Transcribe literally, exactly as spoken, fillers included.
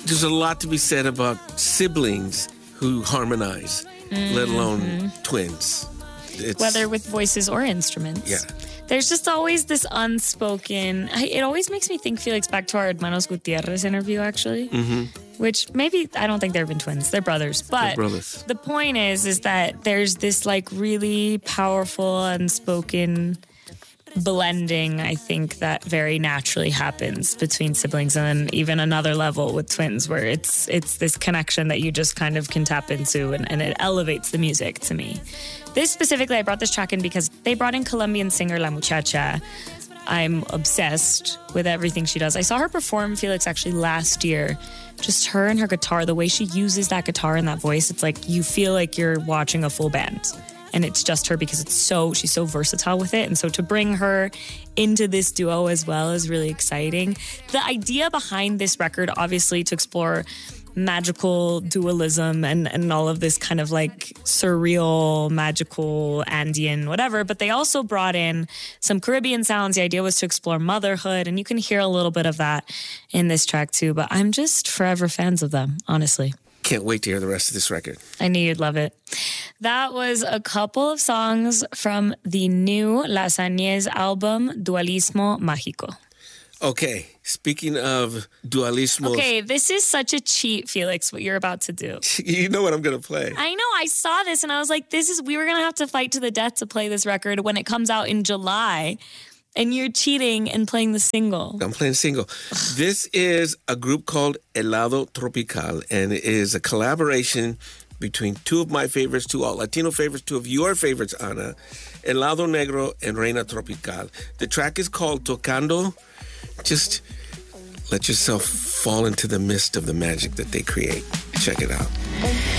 there's a lot to be said about siblings who harmonize, mm-hmm. let alone twins. It's, whether with voices or instruments. Yeah. There's just always this unspoken... It always makes me think, Felix, back to our Hermanos Gutierrez interview, actually. Mm-hmm. Which maybe... I don't think they've been twins. They're brothers. But They're brothers. The point is, is that there's this, like, really powerful, unspoken blending, I think, that very naturally happens between siblings, and even another level with twins, where it's it's this connection that you just kind of can tap into, and, and it elevates the music to me. This specifically, I brought this track in because they brought in Colombian singer La Muchacha. I'm obsessed with everything she does. I saw her perform, Felix, actually last year. Just her and her guitar, the way she uses that guitar and that voice, it's like you feel like you're watching a full band. And it's just her because it's so she's so versatile with it. And so to bring her into this duo as well is really exciting. The idea behind this record, obviously, to explore magical dualism and, and all of this kind of like surreal, magical, Andean, whatever. But they also brought in some Caribbean sounds. The idea was to explore motherhood. And you can hear a little bit of that in this track too. But I'm just forever fans of them, honestly. Can't wait to hear the rest of this record. I knew you'd love it. That was a couple of songs from the new Las Añez album, Dualismo Mágico. Okay, speaking of dualismo... Okay, this is such a cheat, Felix, what you're about to do. You know what I'm going to play. I know, I saw this and I was like, this is, we were going to have to fight to the death to play this record when it comes out in July. And you're cheating and playing the single. I'm playing single. This is a group called Helado Tropical, and it is a collaboration between two of my favorites, two all Latino favorites, two of your favorites, Ana, Helado Negro and Reina Tropical. The track is called Tocando. Just let yourself fall into the mist of the magic that they create. Check it out.